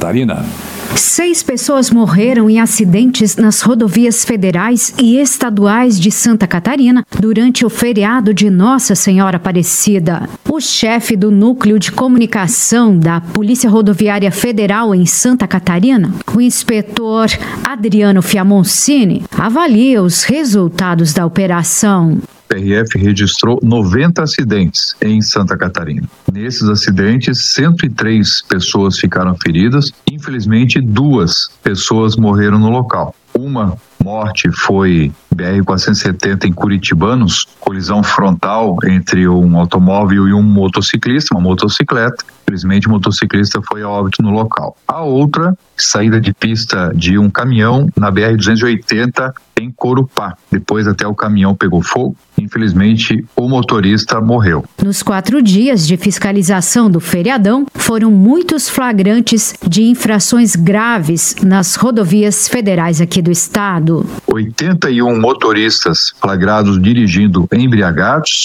Catarina. 6 pessoas morreram em acidentes nas rodovias federais e estaduais de Santa Catarina durante o feriado de Nossa Senhora Aparecida. O chefe do Núcleo de Comunicação da Polícia Rodoviária Federal em Santa Catarina, o inspetor Adriano Fiamoncini, avalia os resultados da operação. O PRF registrou 90 acidentes em Santa Catarina. Nesses acidentes, 103 pessoas ficaram feridas. Infelizmente, 2 pessoas morreram no local. Uma morte foi BR-470 em Curitibanos, colisão frontal entre um automóvel e um motociclista, uma motocicleta. Infelizmente, o motociclista foi a óbito no local. A outra, saída de pista de um caminhão na BR-280 em Corupá. Depois até o caminhão pegou fogo. Infelizmente, o motorista morreu. Nos 4 dias de fiscalização do feriadão, foram muitos flagrantes de infrações graves nas rodovias federais aqui do estado. 81 motoristas flagrados dirigindo embriagados,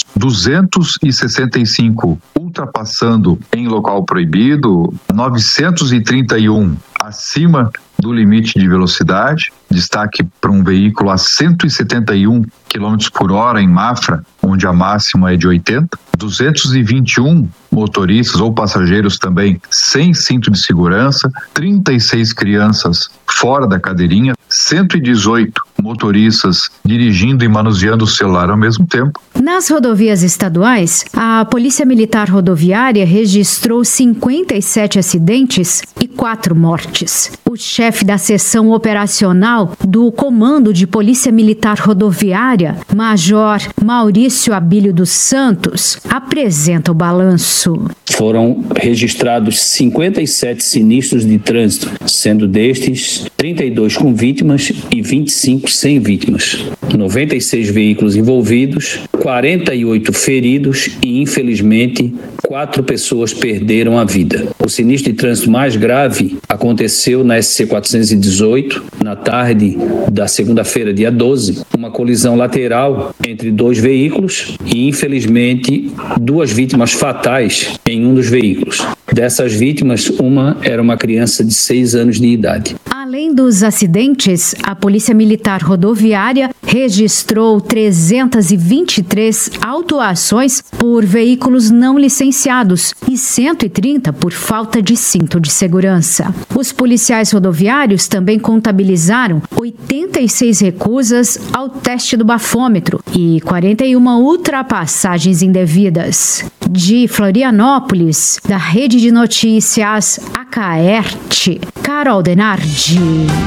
265 ultrapassando em local proibido, 931 acima do limite de velocidade, destaque para um veículo a 171 km por hora em Mafra, onde a máxima é de 80, 221 motoristas ou passageiros também sem cinto de segurança, 36 crianças fora da cadeirinha, 118 motoristas dirigindo e manuseando o celular ao mesmo tempo. Nas rodovias estaduais, a Polícia Militar Rodoviária registrou 57 acidentes e 4 mortes. O chefe da seção operacional do Comando de Polícia Militar Rodoviária, Major Maurício Abílio dos Santos, apresenta o balanço. Foram registrados 57 sinistros de trânsito, sendo destes 32 com vítimas e 25 sem vítimas. 96 veículos envolvidos, 48 feridos e, infelizmente, 4 pessoas perderam a vida. O sinistro de trânsito mais grave aconteceu na SC 418, na tarde da segunda-feira, dia 12, uma colisão lateral entre 2 veículos e, infelizmente, 2 vítimas fatais em um dos veículos. Dessas vítimas, uma era uma criança de 6 anos de idade. Além dos acidentes, a Polícia Militar Rodoviária registrou 323 autuações por veículos não licenciados e 130 por falta de cinto de segurança. Os policiais rodoviários também contabilizaram 86 recusas ao teste do bafômetro e 41 ultrapassagens indevidas. De Florianópolis, da Rede de Notícias Acaerte, Carol Denardi.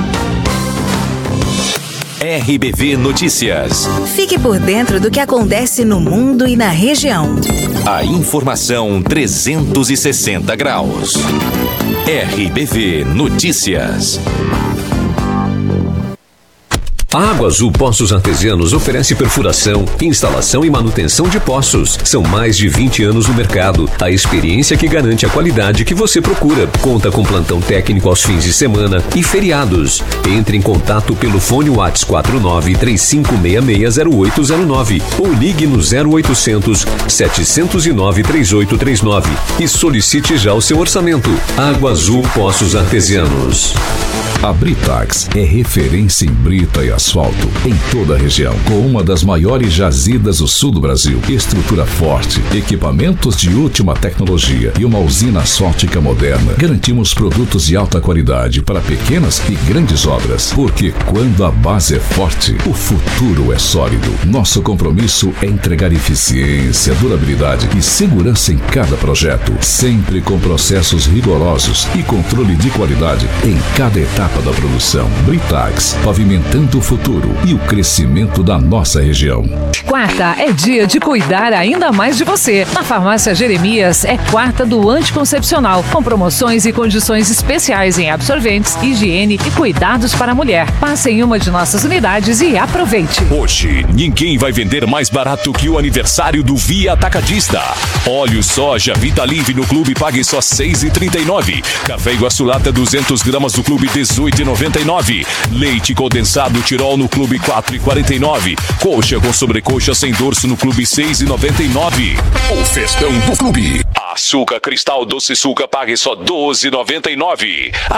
RBV Notícias. Fique por dentro do que acontece no mundo e na região. A informação 360 graus. RBV Notícias. A Água Azul Poços Artesianos oferece perfuração, instalação e manutenção de poços. São mais de 20 anos no mercado. A experiência que garante a qualidade que você procura. Conta com plantão técnico aos fins de semana e feriados. Entre em contato pelo fone WhatsApp 49-3566-0809 ou ligue no 0800 709 3839 e solicite já o seu orçamento. Água Azul Poços Artesianos. A Britax é referência em brita e asfalto em toda a região, com uma das maiores jazidas do sul do Brasil. Estrutura forte, equipamentos de última tecnologia e uma usina asfáltica moderna. Garantimos produtos de alta qualidade para pequenas e grandes obras, porque quando a base é forte, o futuro é sólido. Nosso compromisso é entregar eficiência, durabilidade e segurança em cada projeto, sempre com processos rigorosos e controle de qualidade em cada etapa da produção. Britax, pavimentando o futuro e o crescimento da nossa região. Quarta é dia de cuidar ainda mais de você. Na Farmácia Jeremias é quarta do anticoncepcional, com promoções e condições especiais em absorventes, higiene e cuidados para a mulher. Passe em uma de nossas unidades e aproveite. Hoje, ninguém vai vender mais barato que o aniversário do Via Atacadista. Óleo soja Vitalive no Clube pague só R$ 6,39. Café Iguaçu Lata 200 gramas do Clube R$ 18,99. Leite condensado Tirol no Clube R$ 4,49. Coxa com sobrecoxa sem dorso no Clube R$ 6,99. O festão do Clube. Açúcar Cristal Doce Suca pague só R$ 12,99.